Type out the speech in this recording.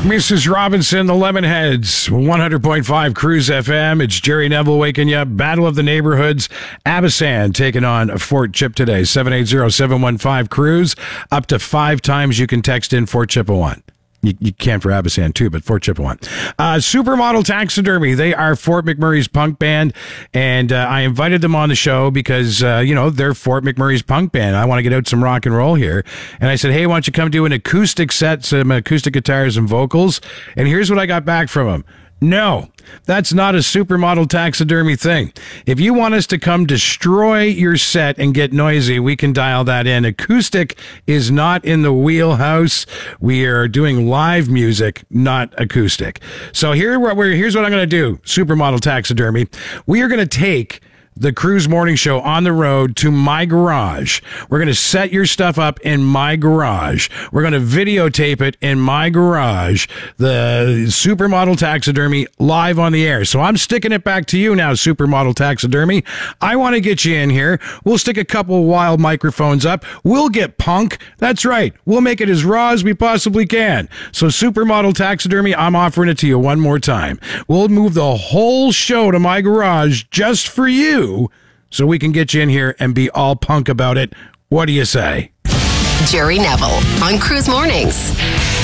Mrs. Robinson, the Lemonheads, 100.5 Cruise FM. It's Jerry Neville waking you up. Battle of the Neighborhoods. Abasan taking on Fort Chip today. 780-715-CRUISE. Up to 5 times you can text in Fort Chippewa. You can for Abasan too, but Fort Chippewa. Supermodel Taxidermy. They are Fort McMurray's punk band, and I invited them on the show because, they're Fort McMurray's punk band. I want to get out some rock and roll here. And I said, hey, why don't you come do an acoustic set, some acoustic guitars and vocals? And here's what I got back from them. No, that's not a Supermodel Taxidermy thing. If you want us to come destroy your set and get noisy, we can dial that in. Acoustic is not in the wheelhouse. We are doing live music, not acoustic. So here's what I'm going to do, Supermodel Taxidermy. We are going to take the Cruise Morning Show on the road to my garage. We're going to set your stuff up in my garage. We're going to videotape it in my garage. The Supermodel Taxidermy live on the air. So I'm sticking it back to you now, Supermodel Taxidermy. I want to get you in here. We'll stick a couple wild microphones up. We'll get punk. That's right. We'll make it as raw as we possibly can. So Supermodel Taxidermy, I'm offering it to you one more time. We'll move the whole show to my garage just for you, so we can get you in here and be all punk about it. What do you say? Jerry Neville on Cruise Mornings.